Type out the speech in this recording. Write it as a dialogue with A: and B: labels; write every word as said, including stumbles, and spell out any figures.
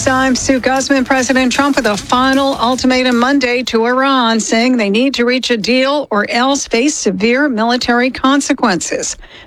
A: News. I'm Sue Guzman. President Trump with a final ultimatum Monday to Iran, saying they need to reach a deal or else face severe military consequences.